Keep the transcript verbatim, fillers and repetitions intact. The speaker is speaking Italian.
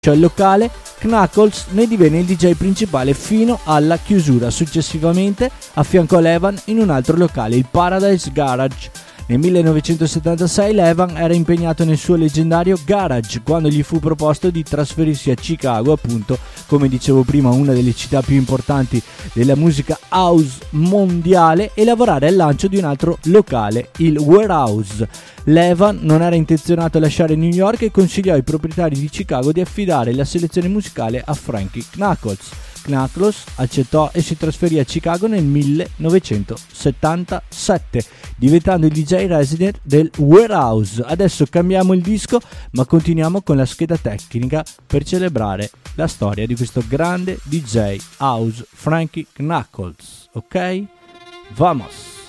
al locale, Knuckles ne divenne il D J principale fino alla chiusura. Successivamente affiancò Levan in un altro locale, il Paradise Garage. Nel millenovecentosettantasei Levan era impegnato nel suo leggendario Garage quando gli fu proposto di trasferirsi a Chicago, appunto, come dicevo prima, una delle città più importanti della musica house mondiale, e lavorare al lancio di un altro locale, il Warehouse. Levan non era intenzionato a lasciare New York e consigliò ai proprietari di Chicago di affidare la selezione musicale a Frankie Knuckles. Knuckles accettò e si trasferì a Chicago nel millenovecentosettantasette, diventando il D J resident del Warehouse. Adesso cambiamo il disco, ma continuiamo con la scheda tecnica per celebrare la storia di questo grande D J house, Frankie Knuckles. Ok? Vamos!